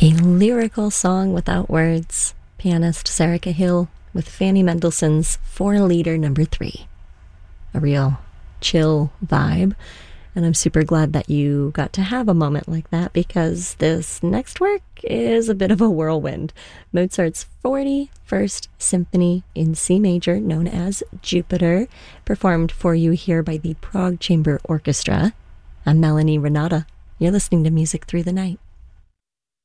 A lyrical song without words. Pianist Sarika Hill with Fanny Mendelssohn's 4-Liter Number 3. A real chill vibe. And I'm super glad that you got to have a moment like that, because this next work is a bit of a whirlwind. Mozart's 41st Symphony in C major, known as Jupiter, performed for you here by the Prague Chamber Orchestra. I'm Melanie Renata. You're listening to Music Through the Night.